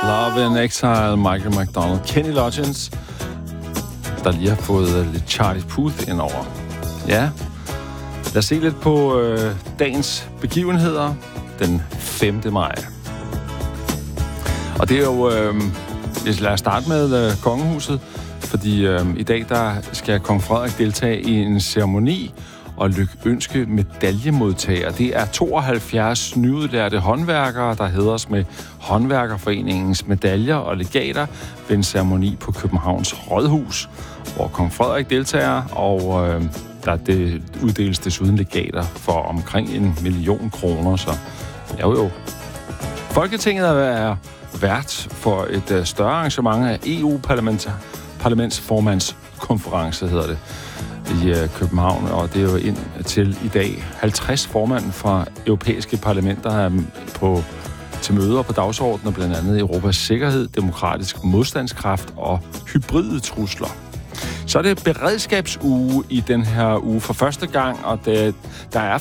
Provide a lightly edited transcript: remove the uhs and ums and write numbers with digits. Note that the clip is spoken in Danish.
Love in Exile, Michael McDonald, Kenny Loggins, der lige har fået lidt Charlie Puth indover. Ja, lad os se lidt på dagens begivenheder den 5. maj. Og det er jo, lad os starte med kongehuset, fordi i dag der skal kong Frederik deltage i en ceremoni og lykønske medaljemodtagere. Det er 72 nyudlærte håndværkere, der hædres med Håndværkerforeningens medaljer og legater ved en ceremoni på Københavns Rådhus, hvor kong Frederik deltager, og der uddeles desuden legater for omkring 1 million kroner, så jo. Folketinget er vært for et større arrangement af EU-parlamentsformandskonference, hedder det, i København, og det er jo indtil i dag 50 formand fra europæiske parlamenter til møder på dagsordenen, blandt andet Europas sikkerhed, demokratisk modstandskraft og hybride trusler. Så er det beredskabsuge i den her uge for første gang, og der er